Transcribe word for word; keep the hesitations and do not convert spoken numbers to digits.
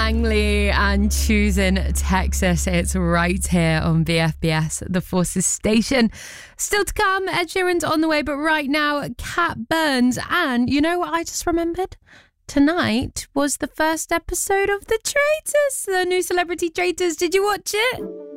Langley and Choosing Texas. It's right here on V F B S, the Forces station. Still to come, Ed Sheeran's on the way, but right now, Cat Burns. And you know what I just remembered? Tonight was the first episode of The Traitors, the new Celebrity Traitors. Did you watch it?